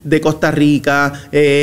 de Costa Rica,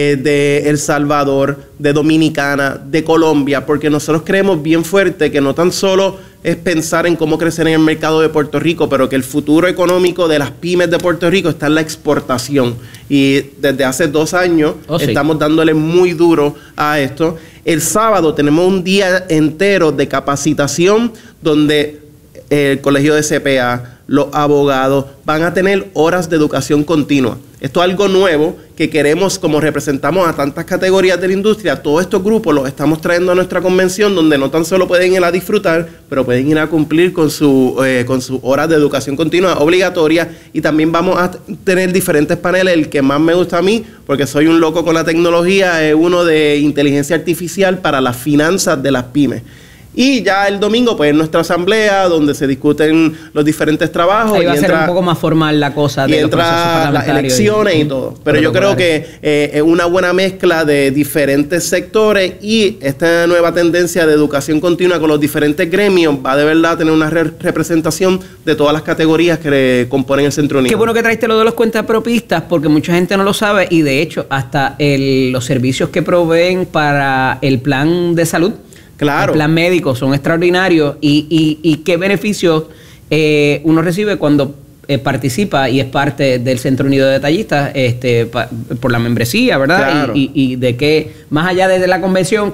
de El Salvador, de Dominicana, de Colombia, porque nosotros creemos bien fuerte que no tan solo es pensar en cómo crecer en el mercado de Puerto Rico, pero que el futuro económico de las pymes de Puerto Rico está en la exportación. Y desde hace 2 años estamos dándole muy duro a esto. El sábado tenemos un día entero de capacitación donde el colegio de CPA, los abogados van a tener horas de educación continua. Esto es algo nuevo que queremos, como representamos a tantas categorías de la industria, todos estos grupos los estamos trayendo a nuestra convención, donde no tan solo pueden ir a disfrutar, pero pueden ir a cumplir con sus horas de educación continua obligatoria. Y también vamos a tener diferentes paneles. El que más me gusta a mí, porque soy un loco con la tecnología, es uno de inteligencia artificial para las finanzas de las pymes. Y ya el domingo, pues, nuestra asamblea, donde se discuten los diferentes trabajos. Ahí va a ser un poco más formal la cosa de los procesos parlamentarios. Las elecciones y todo. Pero yo creo que es una buena mezcla de diferentes sectores y esta nueva tendencia de educación continua con los diferentes gremios va de verdad a tener una representación de todas las categorías que componen el Centro Unido. Qué bueno que traiste lo de los cuentapropistas, porque mucha gente no lo sabe y de hecho hasta los servicios que proveen para el plan de salud, claro, el plan médico, son extraordinarios y qué beneficios uno recibe cuando participa y es parte del Centro Unido de Detallistas por la membresía, ¿verdad? Claro. Y de qué, más allá de la convención,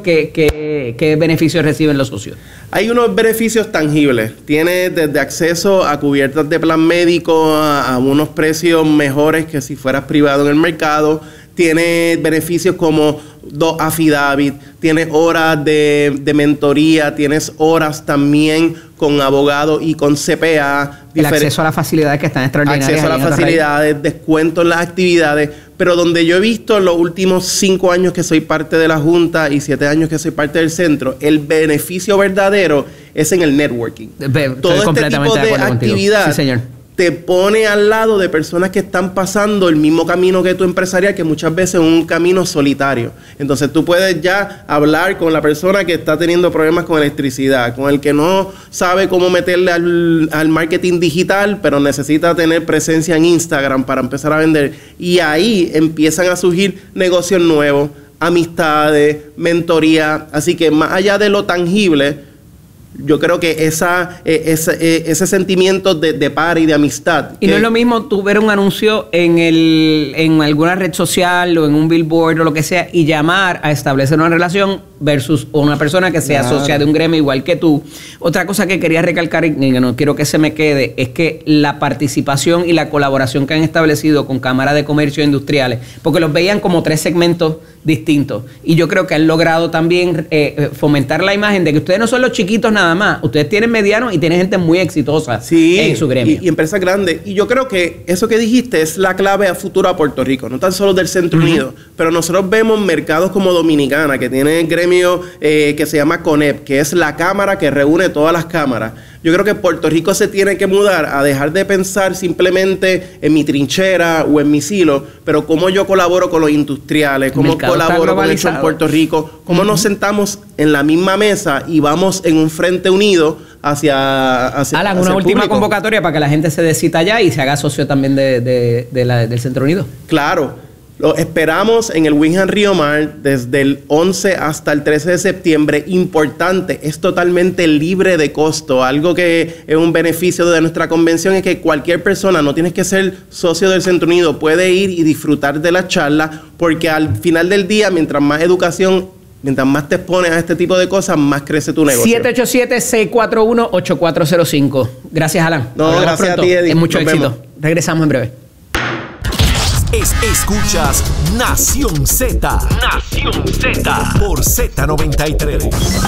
qué beneficios reciben los socios. Hay unos beneficios tangibles. Tiene desde acceso a cubiertas de plan médico a unos precios mejores que si fueras privado en el mercado. Tiene beneficios como 2 affidavit, tienes horas de mentoría, tienes horas también con abogados y con CPA. El acceso a las facilidades que están extraordinarias. Acceso a las facilidades, descuento en las actividades. Pero donde yo he visto en los últimos 5 años que soy parte de la Junta y 7 años que soy parte del centro, el beneficio verdadero es en el networking. Todo este tipo de actividad, sí, señor, te pone al lado de personas que están pasando el mismo camino que tú empresarial, que muchas veces es un camino solitario. Entonces tú puedes ya hablar con la persona que está teniendo problemas con electricidad, con el que no sabe cómo meterle al marketing digital, pero necesita tener presencia en Instagram para empezar a vender. Y ahí empiezan a surgir negocios nuevos, amistades, mentoría. Así que más allá de lo tangible, yo creo que ese sentimiento de par y de amistad. Y no es lo mismo tú ver un anuncio en alguna red social o en un billboard o lo que sea y llamar a establecer una relación versus una persona que sea socia de un gremio igual que tú. Otra cosa que quería recalcar y que no quiero que se me quede es que la participación y la colaboración que han establecido con cámaras de comercio industriales, porque los veían como 3 segmentos distintos. Y yo creo que han logrado también fomentar la imagen de que ustedes no son los chiquitos nada más, ustedes tienen medianos y tienen gente muy exitosa en su gremio. Y empresas grandes. Y yo creo que eso que dijiste es la clave a futuro a Puerto Rico, no tan solo del Centro Unido, pero nosotros vemos mercados como Dominicana, que tiene el gremio que se llama CONEP, que es la cámara que reúne todas las cámaras. Yo creo que Puerto Rico se tiene que mudar a dejar de pensar simplemente en mi trinchera o en mi silo, pero cómo yo colaboro con los industriales, cómo colaboro con Hecho en Puerto Rico, cómo nos sentamos en la misma mesa y vamos en un frente unido hacia Alan, una última convocatoria para que la gente se dé cita allá y se haga socio también del Centro Unido. Claro. Lo esperamos en el Winham Río Mar desde el 11 hasta el 13 de septiembre. Importante, es totalmente libre de costo. Algo que es un beneficio de nuestra convención es que cualquier persona, no tienes que ser socio del Centro Unido, puede ir y disfrutar de la charla, porque al final del día, mientras más educación, mientras más te expones a este tipo de cosas, más crece tu negocio. 787-641-8405. Gracias, Alan. No, gracias pronto. A ti, Eddie. Es mucho éxito. Regresamos en breve. Escuchas Nación Z. Nación Z. Por Z93.